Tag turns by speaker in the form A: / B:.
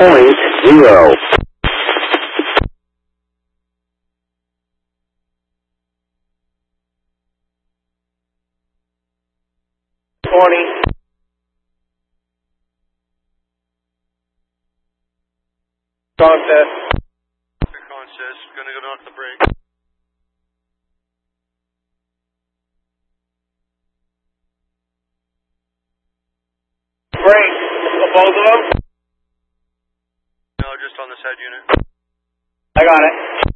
A: 6.0.
B: Contest. Contest. Gonna go knock the brake.
C: Brake. Both of them?
B: No, just on this head unit.
C: I got it.